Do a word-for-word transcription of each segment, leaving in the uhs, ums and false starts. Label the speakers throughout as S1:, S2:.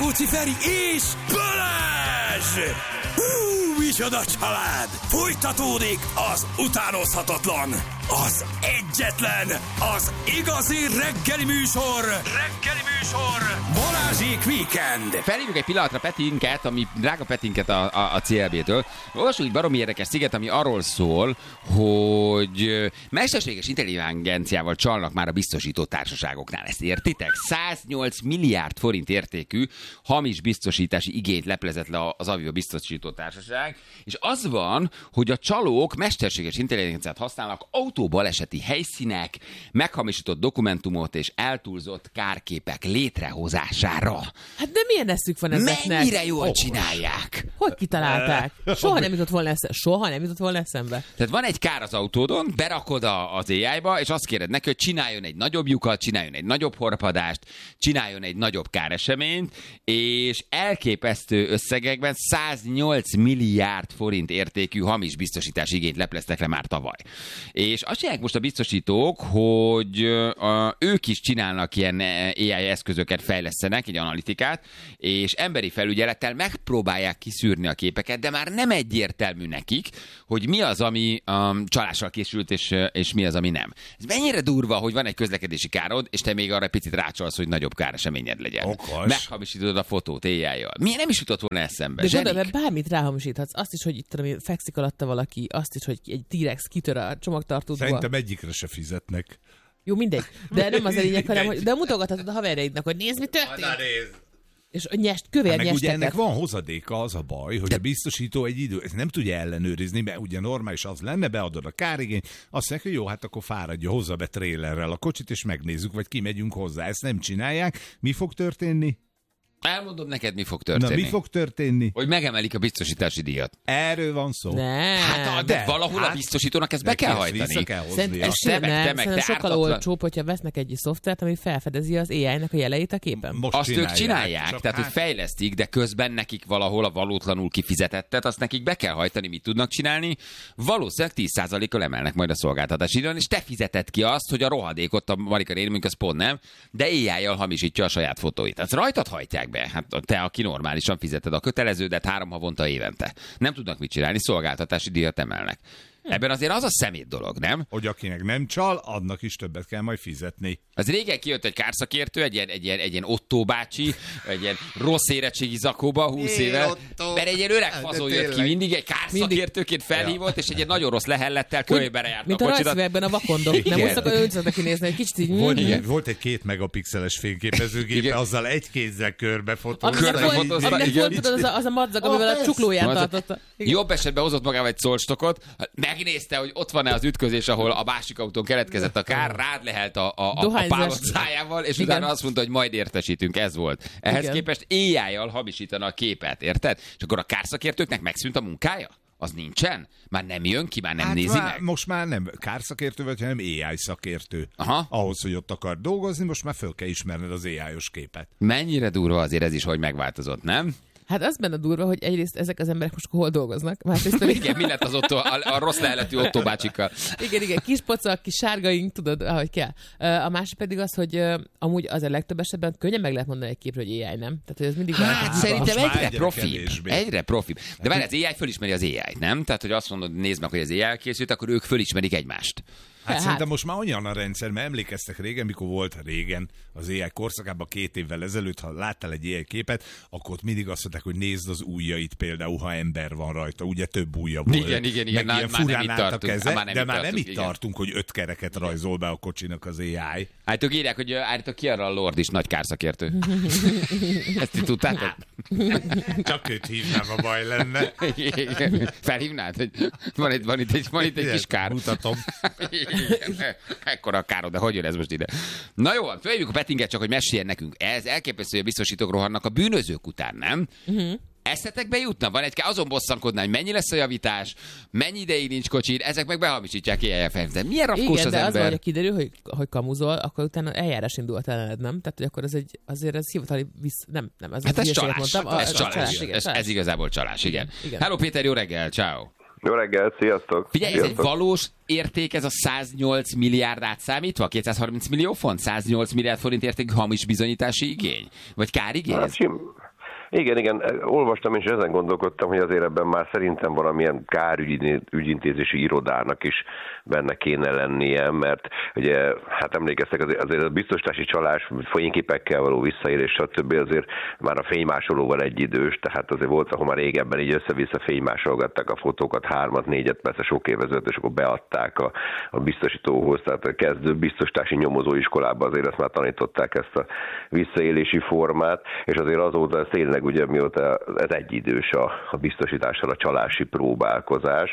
S1: Rákóczi Feri és Balázs! Hú, micsoda család! Folytatódik az utánozhatatlan, az egyetlen, az igazi reggeli műsor! Reggeli műsor! Balázsék Weekend!
S2: Felhívjuk egy pillanatra Petinket, ami drága Petinket a, a, a cé el bé-től. Olvassuk egy baromi érdekes sziget, ami arról szól, hogy mesterséges intelligenciával csalnak már a biztosító társaságoknál. Ezt értitek? száznyolc milliárd forint értékű hamis biztosítási igényt leplezett le az Avio biztosító társaság, és az van, hogy a csalók mesterséges intelligenciát használnak autóbaleseti helyszínek, meghamisított dokumentumot és eltúlzott kárképek létrehozására.
S3: Hát de milyen eszük van ezeknek?
S2: Mennyire jól oh. csinálják?
S3: Hogy kitalálták? Soha nem jutott volna eszembe. Soha nem jutott volna eszembe.
S2: Tehát van egy kár az autódon, berakod a, az á í-ba, és azt kéred neki, hogy csináljon egy nagyobb lyukat, csináljon egy nagyobb horpadást, csináljon egy nagyobb káreseményt, és elképesztő összegekben száznyolc milliárd forint értékű hamis biztosítási igényt lepleztek le már tavaly. És azt csinálják most a biztosítók, hogy a, ők is csinálnak ilyen á í eszközöket, fejlesztenek, egy analitikát, és emberi felügyelettel megpróbálják kiszűrni a képeket, de már nem egyértelmű nekik, hogy mi az, ami um, csalással készült, és, és mi az, ami nem. Ez mennyire durva, hogy van egy közlekedési károd, és te még arra picit rácsolsz, hogy nagyobb káreseményed legyen.
S4: Okos.
S2: Meghamisítod a fotót á í-jal. Miért nem is jutott volna eszembe?
S3: De gondolj, mert bármit ráhamisíthatsz. Azt is, hogy itt tudom, fekszik alatta valaki, azt is, hogy egy T-rex kitör a csomagtartódból.
S4: Szerintem egyikre se fizetnek.
S3: Jó, mindegy. De nem az a lényeg, hanem, hogy de mutogathatod a haverjaidnak, hogy nézd, mi történt. És a nyest, kövér
S4: hát meg
S3: nyesteket.
S4: ugye ennek van hozadéka, az a baj, hogy de... a biztosító egy idő, ezt nem tudja ellenőrizni, mert ugye normális az lenne, beadod a kárigényt, azt mondják, hogy jó, hát akkor fáradja, hozza be trélerrel a kocsit, és megnézzük, vagy kimegyünk hozzá. Ezt nem csinálják. Mi fog történni?
S2: Elmondom neked, mi fog történni.
S4: Na, mi fog történni?
S2: Hogy megemelik a biztosítási díjat.
S4: Erről van szó.
S3: Nem.
S2: Hát, de, de valahol hát, a biztosítónak ezt be kell hajtani.
S4: Vissza kell
S3: Szerint, ez
S2: te meg, te meg, te
S3: sokkal
S2: ártatlan...
S3: olcsóbb, hogyha vesznek egy szoftvert, ami felfedezi az á í-nek a jeleit a képen.
S4: Most
S2: azt
S4: csinálják,
S2: ők csinálják, tehát
S4: hát...
S2: hogy fejlesztik, de közben nekik valahol a valótlanul kifizetettet, azt nekik be kell hajtani, mit tudnak csinálni. Valószínűleg tíz százalékkal emelnek majd a szolgáltatási díjon, és te fizeted ki azt, hogy a rohadékot a Marika Rémünk, az pont nem, de á í-jal hamisítja a saját fotóit. Ezt rajtad hajtják be. Hát te, aki normálisan fizeted a köteleződet három havonta évente. Nem tudnak mit csinálni, szolgáltatási díjat emelnek. Ebben azért az a szemét dolog, nem?
S4: Hogy akinek nem csal, annak is többet kell majd fizetni.
S2: Az régen kijött egy kárszakértő, egy ilyen, egy ilyen, egy ilyen Otto bácsi, egy ilyen rossz érettségi zakóba, húsz éve, mert egy ilyen öreg fazon jött ki, mindig egy kárszakértőként felhívott, és egy ilyen nagyon rossz lehellettel kölyben járt
S3: mint
S2: a
S3: a
S2: kocsidat.
S3: rajzfilmekben a vakondok. Nem úgy szokott, úgy szoktak kinézni, egy kicsit így...
S4: Volt, igen, volt egy két megapixeles fényképezőgépe, azzal egy kézzel körbe fotózta.
S2: Körbe fotózta,
S3: Aminek volt, tudod, az a, az a madzag, amivel a csuklóját tartotta.
S2: Jobb esetben hozott magával egy szolstokot, megnézte, hogy ott van-e az ütközés, ahol a másik autón keletkezett a kár, rád lehelt a, a, a, a pálocájával, és
S3: igen.
S2: utána azt mondta, hogy majd értesítünk, ez volt. Ehhez igen. képest á í-jal hamisítana a képet, érted? És akkor a kárszakértőknek megszűnt a munkája? Az nincsen? Már nem jön ki, már nem
S4: hát
S2: nézi
S4: már,
S2: meg?
S4: Most már nem kárszakértő vagy, hanem á í szakértő.
S2: Aha.
S4: Ahhoz, hogy ott akar dolgozni, most már föl kell ismerned az á í-os képet.
S2: Mennyire durva azért ez is, hogy megváltozott, nem?
S3: Hát az benne durva, hogy egyrészt ezek az emberek most hol dolgoznak, másrészt pedig...
S2: Igen, mi lett az Otto, a, a rossz leheletű Otto bácsikkal?
S3: Igen, igen, kis pocak, kis sárgaink, tudod, ahogy kell. A másik pedig az, hogy amúgy az a legtöbb esetben könnyen meg lehet mondani egy képről, hogy á í nem. Tehát, hogy ez mindig...
S2: Hát szerintem egyre, egyre profibb.
S4: Kevésbé.
S2: Egyre profibb. De várj, az á í fölismeri az á í-t, nem? Tehát, hogy azt mondod, nézd meg, hogy az á í készült, akkor ők fölismerik egymást.
S4: Hát, hát szerintem most már olyan a rendszer, mert emlékeztek régen, mikor volt régen az á í korszakában két évvel ezelőtt, ha láttál egy á í képet, akkor ott mindig azt mondták, hogy nézd az ujjait például, ha ember van rajta, ugye több ujja volt.
S2: Igen, igen, igen.
S4: Meg ilyen furán állt a keze, már de már nem itt
S2: igen.
S4: tartunk, hogy öt kereket rajzol be a kocsinak az á í.
S2: Hát ők írják, hogy állítok ki arra a Lord is nagy kárszakértő. Ezt ti tudtátok?
S4: Csak őt hívnám, a baj lenne.
S2: Felhívnád? Hogy van itt, van itt egy, van itt egy kis kár.
S4: Mutatom.
S2: Ekkora a károd, de hogy jön ez most ide? Na jó, följövjük a Petinget, csak hogy meséljen nekünk. Ez elképesztő, hogy a biztosítók rohannak a bűnözők után, nem? Uh-huh. Eszetekbe jutna? Van egy azon bosszankodna, hogy mennyi lesz a javítás, mennyi ideig nincs kocsid, ezek meg behamisítják á í fel. Milyen rafkós
S3: igen,
S2: az
S3: de
S2: ember?
S3: az, hogy kiderül, hogy, hogy kamuzol, akkor utána eljárás indult ellened, nem? Tehát, hogy akkor ez egy, azért ez hivatali visz... Nem, nem, ez
S2: hát ez csalás.
S3: mondtam.
S2: Hát ez,
S3: a,
S2: csalás.
S3: csalás igen,
S2: ez,
S3: csalás.
S2: ez igazából csalás, igen. igen. igen. Hello Péter, jó reggel, ciao.
S5: Jó reggel, sziasztok!
S2: Figyelj,
S5: sziasztok.
S2: ez egy valós érték, ez a száznyolc milliárd átszámítva? kétszázharminc millió font? száznyolc milliárd forint értékű hamis bizonyítási igény? Vagy kárigény?
S5: Hát, sim, Igen, igen, olvastam és ezen gondolkodtam, hogy azért ebben már szerintem valamilyen kárügyintézési irodának is benne kéne lennie, mert ugye, hát emlékeztek, azért, azért a biztosítási csalás, fényképekkel való visszaélés, stb. Azért már a fénymásolóval egyidős, tehát azért volt, ahol már régebben így össze-vissza fénymásolgatták a fotókat, hármat, négyet, persze sok évezőt, és akkor beadták a, a biztosítóhoz, tehát a kezdő biztosítási nyomozóiskolában azért ezt már tanították, ezt a visszaélési formát, és azért azóta ez tényleg ugye mióta ez egyidős a, a biztosítással a csalási próbálkozás.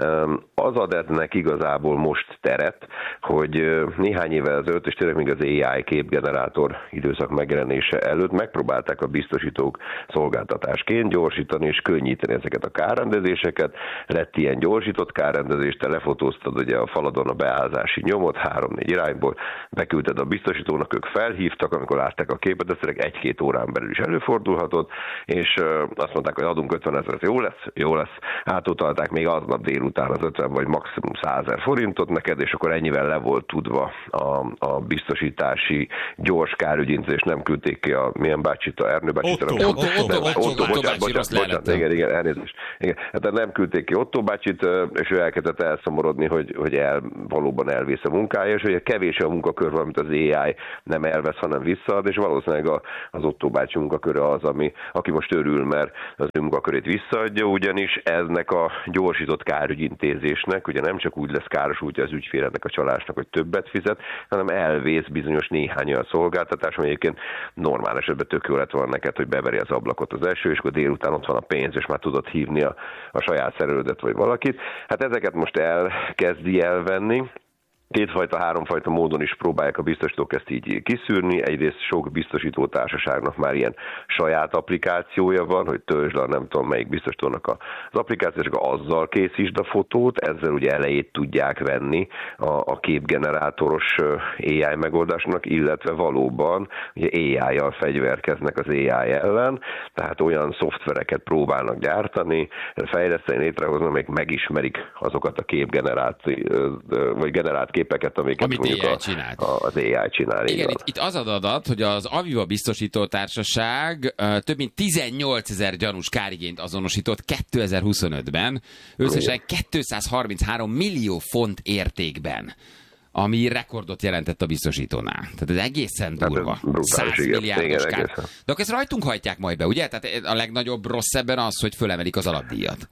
S5: Az ad ennek igazából most teret, hogy néhány évvel ezelőtt, és tényleg még az á i képgenerátor időszak megjelenése előtt megpróbálták a biztosítók szolgáltatásként gyorsítani és könnyíteni ezeket a kárrendezéseket. Lett ilyen gyorsított kárrendezés, te lefotóztad ugye a faladon a beállzási nyomot három-négy irányból, beküldted a biztosítónak, ők felhívtak, amikor látták a képet, ez tényleg egy-két órán belül is előfordulhatott, és azt mondták, hogy adunk ötvenezer, jó lesz, jó lesz. Átutalták még aznap délután az ötven vagy maximum százezer forintot neked, és akkor ennyivel le volt tudva a, a biztosítási gyors kárügyintézés, nem küldték ki a milyen bácsit, a Ernő bácsit.
S2: Otto, Otto, Otto, bocsánat, bocsánat,
S5: igen, igen, elnézést. Igen. Hát nem küldték ki Otto bácsit, és ő elkezdett elszomorodni, hogy, hogy el, valóban elvész a munkája, és hogy kevés a munkakör, amit az á i nem elvesz, hanem visszaad, és valószínűleg a, az Otto bácsi munkaköre az, ami, aki most örül, mert az ő munkakörét visszaadja, ugyanis eznek a gyorsított kárügyintézésnek, ugye nem csak úgy lesz károsultja az ügyfél ennek a csalásnak, hogy többet fizet, hanem elvész bizonyos néhány olyan szolgáltatás, ami egyébként normál esetben tök jó lett volna neked, hogy beveri az ablakot az eső, és akkor délután ott van a pénz, és már tudod hívni a, a saját szerelődet vagy valakit. Hát ezeket most elkezdi elvenni. Kétfajta, háromfajta módon is próbálják a biztosítók ezt így kiszűrni. Egyrészt sok biztosító társaságnak már ilyen saját applikációja van, hogy töltsd le, nem tudom melyik biztosítónak az applikáció, és akkor azzal készítsd a fotót, ezzel ugye elejét tudják venni a, a képgenerátoros á i megoldásnak, illetve valóban ugye á i-jal fegyverkeznek az á i ellen, tehát olyan szoftvereket próbálnak gyártani, fejleszteni, létrehozni, amelyek megismerik azokat a képgenerált vagy generált képeket, amiket
S2: Amit
S5: mondjuk
S2: á i
S5: a,
S2: csinál.
S5: a, az á i csinál.
S2: Igen, itt, itt az az adat, hogy az Aviva biztosító társaság uh, több mint tizennyolcezer gyanús kárigényt azonosított kétezer-huszonötben, összesen kétszázharminchárom millió font értékben, ami rekordot jelentett a biztosítónál. Tehát ez egészen durva. száz milliárdos kár. De akkor ezt rajtunk hajtják majd be, ugye? Tehát a legnagyobb rossz ebben az, hogy fölemelik az alapdíjat.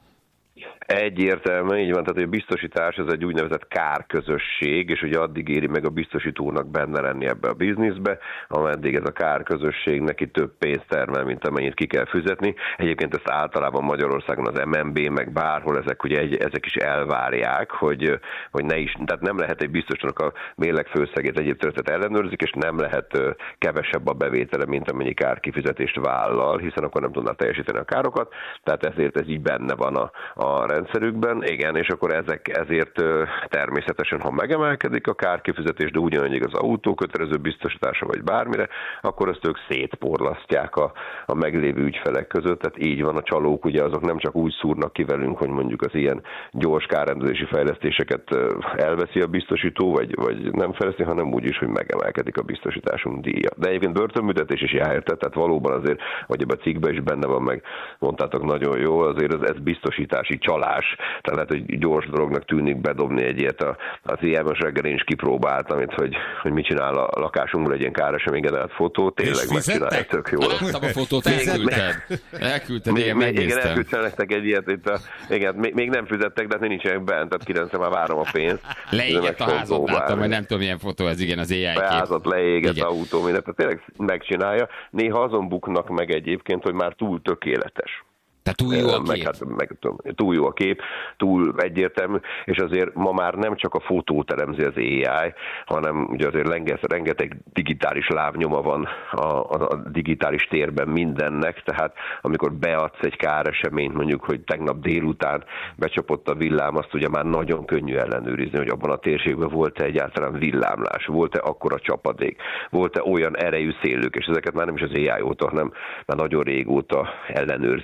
S5: Egyértelműen így van, tehát hogy a biztosítás ez egy úgynevezett kárközösség, és ugye addig éri meg a biztosítónak benne lenni ebbe a bizniszbe, ameddig ez a kárközösség neki több pénzt termel, mint amennyit ki kell fizetni. Egyébként ezt általában Magyarországon az em en bé, meg bárhol ezek, ugye egy, ezek is elvárják, hogy, hogy ne is, tehát nem lehet egy biztosítónak a mérleg főszegét egyéb területet ellenőrzik, és nem lehet kevesebb a bevétele, mint amennyi kárkifizetést vállal, hiszen akkor nem tudná teljesíteni a károkat, tehát ezért ez így benne van a, a rendszerükben, igen, és akkor ezek ezért természetesen, ha megemelkedik a kárkifizetés, de ugyanannyi az autó kötelező biztosítása vagy bármire, akkor azt ők szétporlasztják a, a meglévő ügyfelek között, tehát így van, a csalók ugye azok nem csak úgy szúrnak ki velünk, hogy mondjuk az ilyen gyors kárrendezési fejlesztéseket elveszi a biztosító, vagy, vagy nem fejleszti, hanem úgy is, hogy megemelkedik a biztosításunk díja. De egyébként börtönbüntetés is jár, tehát valóban azért, hogy ebben a cikkben is benne van, meg mondtátok nagyon jó, azért ez, ez biztosítási csalás. Tehát lehet, hogy gyors dolognak tűnik bedobni egy ilyet. Az ilyen most reggel én is kipróbáltam, itt, hogy, hogy mit csinál a lakásunkból egy ilyen káresemény generált fotó, tényleg megcsinálja, tök jó.
S2: Láttam a fotót, elküldted. Elküldted, igen, megnéztem.
S5: Igen, elküldtem nektek egy ilyet, itt a, igen, még, még nem fizettek, de hát nincsenek bent, tehát kilencen már várom a pénzt.
S2: Leégett a házat, láttam, hogy nem tudom, milyen fotó ez, igen, az á i kép.
S5: A házat leégett, igen. Autó, mindent, tehát tényleg megcsinálja. Néha azon buknak meg egyébként, hogy már túl tökéletes.
S2: Tehát túl jó a kép.
S5: Meg, hát, meg, tudom, túl jó a kép, túl egyértelmű, és azért ma már nem csak a fotót elemzi az á i, hanem ugye azért rengeteg, rengeteg digitális lábnyoma van a, a, a digitális térben mindennek, tehát amikor beadsz egy káreseményt, mondjuk, hogy tegnap délután becsapott a villám, azt ugye már nagyon könnyű ellenőrizni, hogy abban a térségben volt-e egyáltalán villámlás, volt-e akkora csapadék, volt-e olyan erejű szélők, és ezeket már nem is az á i óta, hanem már nagyon régóta ellenőrzik a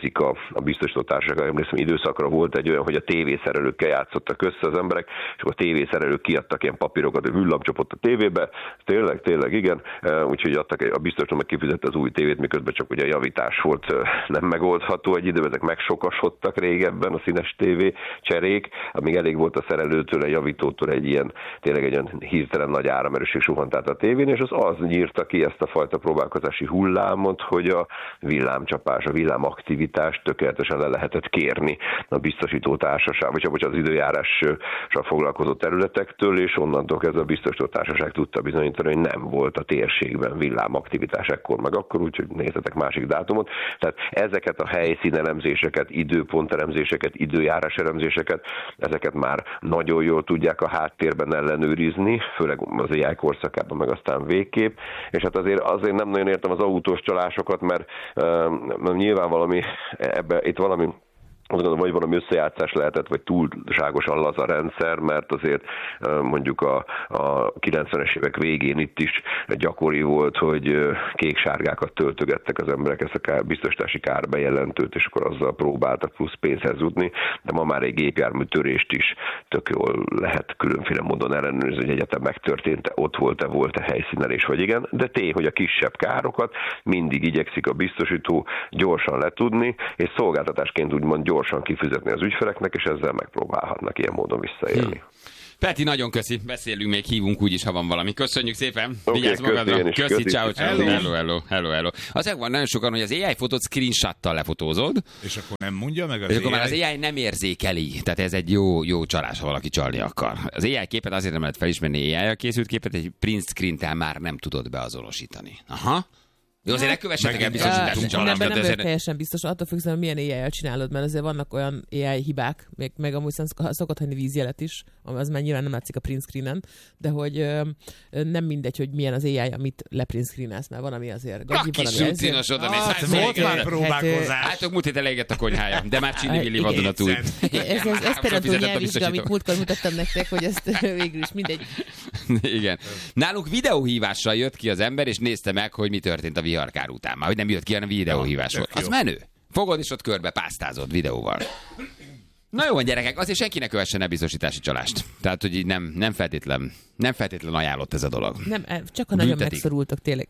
S5: a biztosító társaság, emlékszem, időszakra volt egy olyan, hogy a tévészerelőkkel játszottak össze az emberek, és akkor a tévészerelők kiadtak ilyen papírokat, hogy villamcsapott a tévébe, tényleg, tényleg, igen, úgyhogy adtak, a biztosító meg kifizette az új tévét, miközben csak ugye a javítás volt nem megoldható egy időben, ezek megsokasodtak régebben a színes tévé cserék, amíg elég volt a szerelőtől, a javítótól egy ilyen, tényleg egy olyan hirtelen nagy áramerőség suhant át a tévén, és az az nyírta ki ezt a fajta próbálkozási hullámot, hogy a villámcsapás, a villámaktivitást tökéletesen le lehetett kérni a biztosító társaság, vagy, vagy az időjárással foglalkozó területektől, és onnantól kezdve a biztosító társaság tudta bizonyítani, hogy nem volt a térségben villámaktivitás ekkor meg akkor, úgyhogy nézzetek másik dátumot. Tehát ezeket a helyszínelemzéseket, időpontelemzéseket, időjárás elemzéseket, ezeket már nagyon jól tudják a háttérben ellenőrizni, főleg az á i korszakában, meg aztán végképp, és hát azért, azért nem nagyon értem az autós csalásokat, mert uh, nyilván valami, ebbe, itt valami azt gondolom, vagy valami összejátszás lehetett, vagy túlságosan laza rendszer, mert azért mondjuk a, a kilencvenes évek végén itt is gyakori volt, hogy kék-sárgákat töltögettek az emberek ezt a kár, biztosítási kárbejelentőt, és akkor azzal próbáltak plusz pénzhez jutni, de ma már egy gépjármű törést is tök jól lehet különféle módon ellenőrizni, hogy egyetem megtörtént, ott volt-e, volt-e helyszínelés, vagy igen, de tény, hogy a kisebb károkat mindig igyekszik a biztosító gyorsan letudni, és szolgáltatásként úgymond gyorsan kifizetni az ügyfeleknek, és ezzel megpróbálhatnak ilyen módon visszaélni. Hm.
S2: Peti, nagyon köszi. Beszélünk még, hívunk úgyis, ha van valami. Köszönjük szépen.
S5: Okay,
S2: Vigyázz magadra.
S5: Köszi,
S2: köszi, ciao, ciao.
S4: Hello.
S2: Hello, hello, hello, hello. Azért van nagyon sokan, hogy az á i fotót screenshottal lefotózod,
S4: És akkor nem mondja meg az
S2: és akkor már
S4: á i?
S2: az á i nem érzékeli. Tehát ez egy jó, jó csalás, ha valaki csalni akar. Az á i képet azért nem lehet felismerni, á i-jal készült képet, egy print screen-tel már nem tudod beazonosítani. Aha. Jó, azért ne kövessetek el biztosítási csalást.
S3: Nem vagyok teljesen biztos, attól függően, hogy milyen á i-jal csinálod, mert azért vannak olyan á i hibák, még, meg amúgy szokott hagyni vízjelet is, ami az már nyilván nem látszik a print screenen, de hogy ö, nem mindegy, hogy milyen az á i, amit leprint screenelsz, mert van, ami azért gagyi, van, ami
S2: azért. Oda néz.
S4: Hát, volt már próbálkozás.
S2: Hát, múlt héten elégett a konyhája, de már Csini Villi vadonatúj.
S3: Ez az eszperantó nyelvvizsga, amit múltkor mutattam nektek, hogy ezt végül is mindegy.
S2: Igen. Nálunk videóhívással jött ki az ember, és nézte meg, hogy mi történt a viharkár után. Már hogy nem jött ki, hanem videóhívás volt. Az menő. Fogod, és ott körbe pásztázod videóval. Na jó, gyerekek, azért senki ne kövessen el biztosítási csalást. Tehát, hogy így nem, nem feltétlen, nem feltétlen ajánlott ez a dolog.
S3: Nem, csak ha nagyon
S2: Büntetik.
S3: megszorultak, tényleg.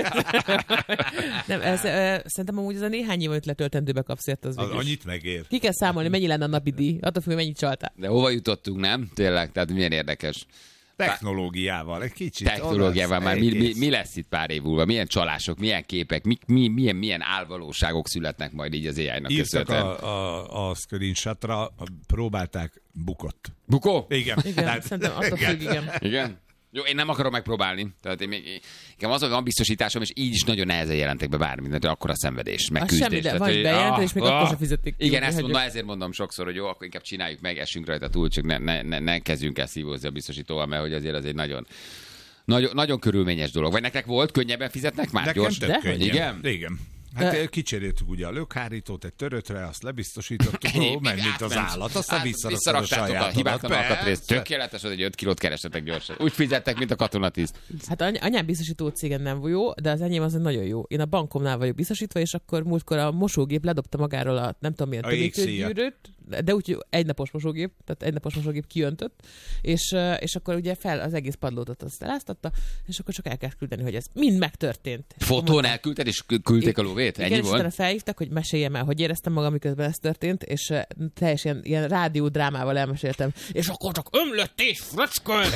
S3: Nem, ez, szerintem amúgy ez a néhány év, amit letöltendőbe kapsz ért, az,
S4: Az
S3: végül is.
S4: annyit megér.
S3: Ki kell számolni, mennyi lenne a napi díj, attól függ, hogy mennyit csaltál.
S2: De hova jutottunk, nem? Tényleg, tehát milyen érdekes.
S4: Technológiával, egy kicsit.
S2: Technológiával már mi, mi,
S4: egész.
S2: mi lesz itt pár év múlva? Milyen csalások, milyen képek, mi, mi, milyen, milyen álvalóságok születnek majd így az á i-nak
S4: Írtak
S2: köszönhetően?
S4: a, a, a screenshotra, próbálták, bukott.
S2: Bukó?
S4: Igen.
S3: Igen,
S4: Tehát-
S3: szerintem attól függ, igen.
S2: Igen? Jó, én nem akarom megpróbálni. Tehát én még, nekem az, hogy van biztosításom, és így is nagyon nehezen jelentek be bármit, mert akkor a szenvedés, meg
S3: Az
S2: küzdés.
S3: semmi, de
S2: Tehát,
S3: van
S2: hogy-
S3: bejelentő, és még
S2: ah,
S3: akkor sem fizetik.
S2: Igen, ezt
S3: Hagyjuk.
S2: mondom, ezért mondom sokszor, hogy jó, akkor inkább csináljuk meg, essünk rajta túl, csak ne, ne, ne, ne kezdjünk el szívózni a biztosítóval, mert hogy azért az egy nagyon, nagyon, nagyon körülményes dolog. Vagy nektek volt, könnyebben fizetnek már?
S4: Nekem
S2: Gyors?
S4: tök
S3: De?
S4: könnyen.
S2: Igen?
S4: Igen. Hát
S3: De-
S4: kicseréltük ugye a lökhárítót egy törötre, azt lebiztosítottuk, ó, ment, mint az
S2: Átment.
S4: állat, aztán
S2: Át-
S4: visszaraktam a
S2: visszaraktátok a
S4: sajátodat.
S2: hibátlan alkatrészt.
S4: Persze.
S2: Tökéletes, hogy egy öt kilót kerestetek gyorsan. Úgy fizettek, mint a katonatiszt.
S3: Hát any- anyám biztosító cégen nem jó, de az enyém az nagyon jó. Én a bankomnál vagyok biztosítva, és akkor múltkor a mosógép ledobta magáról a nem tudom milyen
S4: A jégszíjat.
S3: tömítőgyűrűt, de úgy, hogy egynapos mosógép, tehát egynapos mosógép kiöntött, és, eh, és akkor ugye fel az egész padlót ott azt eláztatta, és akkor csak el kell küldeni, hogy ez mind megtörtént. És akkor
S2: Fotón
S3: mondták-
S2: elküldted, és küldték a lóvét? Ennyi
S3: Igen, és utána
S2: volt?
S3: felhívtak, hogy meséljem el, hogy éreztem magam, miközben ez történt, és uh, teljesen ilyen rádió drámával elmeséltem. És akkor csak ömlött és fröcskölt.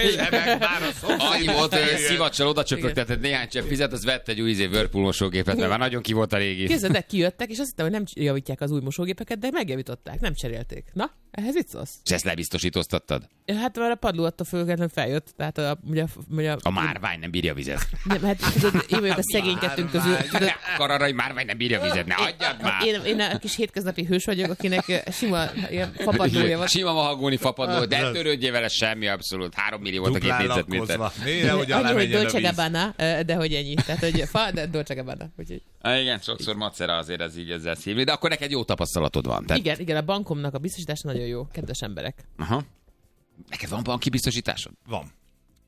S2: Annyi volt, hogy egy szivacsal oda csöpögtetett néhány csepp fizet, az vett egy új izé Whirlpool mosógépet, mert már nagyon ki volt a régi.
S3: Képzeld, de kijöttek, és azt hittem, hogy nem javítják az új mosógépeket, de megjavították, nem cserélték. Na, ehhez mit szólsz?
S2: És ezt lebiztosítoztattad?
S3: Hát már a padló attól függetlenül feljött, tehát a, ugye, ugye,
S2: A márvány nem bírja vizet.
S3: nem, hát tudod, én vagyok a szegény kettőnk közül. Tudod,
S2: Akar arra, hogy márvány nem bírja vizet, ne adjad már!
S3: én, én a kis hétköznapi hős vagyok, akinek eh, sima ilyen fapadlója van.
S2: Sima mahagóni fapadló, de törődjél vele, semmi abszolút. Három millió volt a két
S4: Duplán
S2: négyzetméter.
S4: lakkozva. Néha, hogy
S3: Annyi, hogy
S4: lemenjen a
S3: Dolce
S4: víz.
S3: Gabbana, eh, de hogy ennyi. Tehát, hogy fa, de Dolce Gabbana. Úgyhogy...
S2: Ah, igen, sokszor macera azért ez így ezzel szívni, de akkor neked jó tapasztalatod van. Tehát...
S3: Igen, igen, a bankomnak a biztosítása nagyon jó, kedves emberek.
S2: Aha. Neked van banki biztosításod?
S4: Van.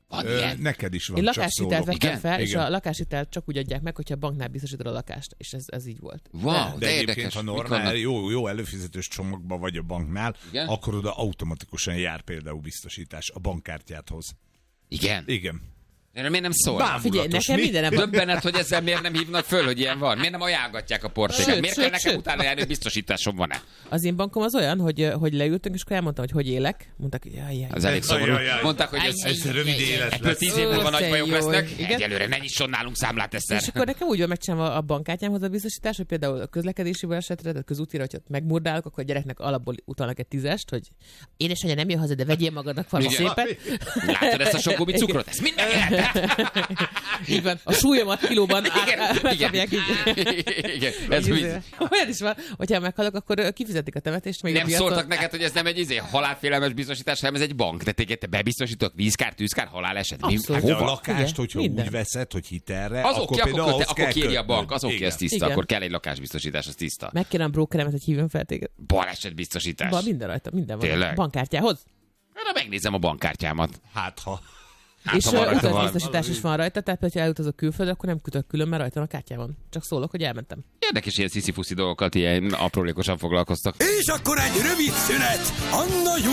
S2: Van
S4: Ö,
S2: ilyen?
S4: neked is van,
S3: Én
S4: csak
S3: lakáshitelt
S4: szólok.
S3: vettem
S2: Igen?
S3: fel, és
S4: Igen.
S3: a lakáshitelt csak úgy adják meg, hogyha a banknál biztosítod a lakást. És ez, ez így volt.
S2: Wow,
S4: De,
S2: de
S4: egyébként,
S2: érdekes.
S4: ha
S2: Mik
S4: normál,
S2: vannak?
S4: jó, jó előfizetős csomagban vagy a banknál,
S2: Igen?
S4: akkor oda automatikusan jár például biztosítás a bankkártyádhoz.
S2: Igen.
S4: Igen.
S2: Erről miért nem szól?
S4: Bámulatos,
S3: Figyelj, nekem
S4: mi?
S3: mindenem van.
S2: Döbbenet, hogy ezzel miért nem hívnak föl, hogy ilyen van? Miért nem ajánlgatják a portéket?
S3: Sőt,
S2: Miért
S3: sőt,
S2: kell nekem
S3: sőt.
S2: utána járni, hogy biztosításom van-e?
S3: Az én bankom az olyan, hogy, hogy leültünk, és akkor elmondtam, hogy hogy élek. Mondták, hogy jaj, jaj.
S2: Az elég szomorú.
S4: Ajajaj.
S2: Mondták, hogy ez,
S3: Aj,
S4: Ez rövid élet
S2: ebből
S4: lesz.
S2: tíz év múlva
S3: Ó,
S2: nagy
S3: te
S2: bajok
S3: jó,
S2: lesznek.
S3: igen.
S2: Egyelőre ne nyisson nálunk számlát
S3: És
S2: egyszer.
S3: akkor nekem úgy van megcsinálva a bankkártyámhoz a biztosítás, hogy például a közlekedési balesetre, tehát közútira, hogyha ott megmurdálok, akkor a gyereknek alapból utalnak egy tízest, hogy édesanyja nem jön haza, de vegyél magadnak valami
S2: Igen.
S3: szépet.
S2: Látod ezt a sok gubi cukrot? Ez mind megjelent.
S3: Így van. A súlyomat kilóban át,
S2: Igen,
S3: át,
S2: igen.
S3: megkapják így.
S2: Igen, ez úgy.
S3: Olyan is van, hogyha meghalok, akkor kifizetik a temetést. Még a
S2: Nem
S3: piacon.
S2: szóltak neked, hogy ez nem egy izé, halálfélelmes biztosítás, hanem ez egy bank. De téged te bebiztosítok vízkár, tűzkár, haláleset. Mi-
S3: Abszolút.
S4: Hát de a
S2: Hova?
S4: lakást,
S3: Igen,
S4: hogyha
S3: minden.
S4: úgy veszed, hogy hitelre,
S2: Az
S4: akkor
S2: oké, akkor,
S4: például
S2: köte,
S4: ahhoz
S2: akkor
S4: kell
S2: kéri a bank,
S4: kötnöd.
S2: az oké,
S4: Igen.
S2: ez tiszta,
S3: Igen.
S2: akkor kell egy lakásbiztosítás, az tiszta.
S3: Megkérem a brokeremet, hogy hívjon fel téged.
S2: Baleset biztosítás.
S3: Van minden rajta, minden van.
S2: Tényleg?
S3: Bankkártyához.
S2: Na, megnézem a bankkártyámat.
S4: Hát ha.
S2: Hát,
S3: És
S2: ha van
S3: uh,
S2: rajta
S3: utazbiztosítás
S4: valami.
S3: is van rajta, tehát hogyha elutazok külföldre, akkor nem kötök külön, mert rajta van a kártyában. Csak szólok, hogy elmentem.
S2: Érdekes, ilyen sziszifuszi dolgokat ilyen aprólékosan foglalkoztak.
S1: És akkor egy rövid szünet. Anna